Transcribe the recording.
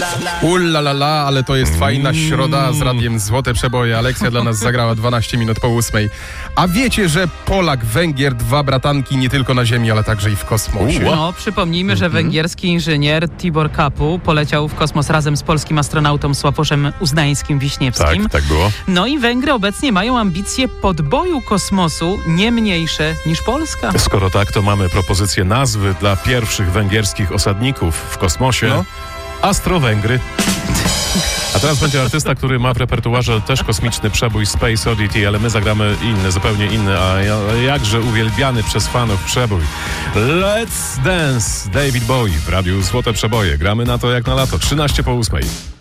La, ale to jest fajna środa z radiem Złote Przeboje. Aleksja dla nas zagrała 12 minut po 8. A wiecie, że Polak, Węgier, dwa bratanki nie tylko na ziemi, ale także i w kosmosie. No, przypomnijmy, że węgierski inżynier Tibor Kapu poleciał w kosmos razem z polskim astronautą Sławoszem Uznańskim-Wiśniewskim. Tak było. No i Węgry obecnie mają ambicje podboju kosmosu nie mniejsze niż Polska. Skoro tak, to mamy propozycję nazwy dla pierwszych węgierskich osadników w kosmosie. No. Astrowęgry. A teraz będzie artysta, który ma w repertuarze też kosmiczny przebój Space Oddity, ale my zagramy inny, zupełnie inny, a jakże uwielbiany przez fanów przebój. Let's Dance, David Bowie w Radiu Złote Przeboje. Gramy na to jak na lato, 13 po 8.